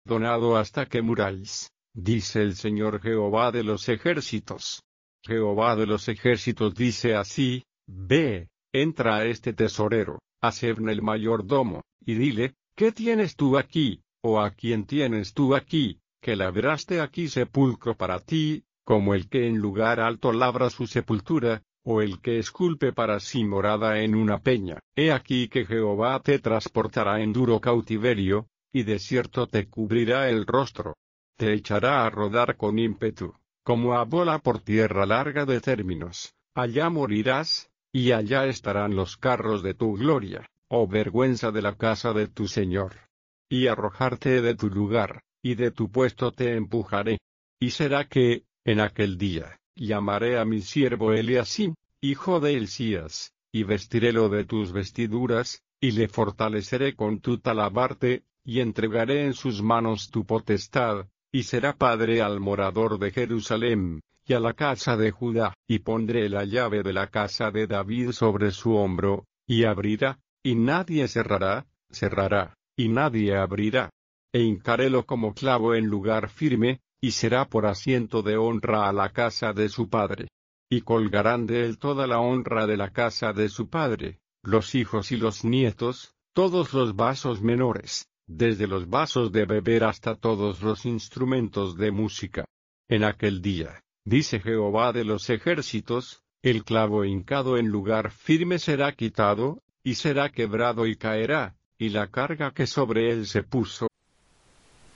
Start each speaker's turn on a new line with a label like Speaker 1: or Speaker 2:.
Speaker 1: donado hasta que muráis, dice el Señor Jehová de los ejércitos. Jehová de los ejércitos dice así: Ve, entra a este tesorero, a Sebna el mayordomo, y dile: ¿Qué tienes tú aquí, o a quién tienes tú aquí, que labraste aquí sepulcro para ti, como el que en lugar alto labra su sepultura, o el que esculpe para sí morada en una peña? He aquí que Jehová te transportará en duro cautiverio, y de cierto te cubrirá el rostro. Te echará a rodar con ímpetu, como a bola por tierra larga de términos. Allá morirás, y allá estarán los carros de tu gloria, oh vergüenza de la casa de tu Señor. Y arrojarte de tu lugar, y de tu puesto te empujaré. Y será que, en aquel día, llamaré a mi siervo Eliasim, hijo de Hilcías, y vestirélo de tus vestiduras, y le fortaleceré con tu talabarte, y entregaré en sus manos tu potestad, y será padre al morador de Jerusalén, y a la casa de Judá, y pondré la llave de la casa de David sobre su hombro, y abrirá, y nadie cerrará, y nadie abrirá. E hincarélo como clavo en lugar firme, y será por asiento de honra a la casa de su padre. Y colgarán de él toda la honra de la casa de su padre, los hijos y los nietos, todos los vasos menores, desde los vasos de beber hasta todos los instrumentos de música. En aquel día, dice Jehová de los ejércitos, el clavo hincado en lugar firme será quitado, y será quebrado y caerá, y la carga que sobre él se puso,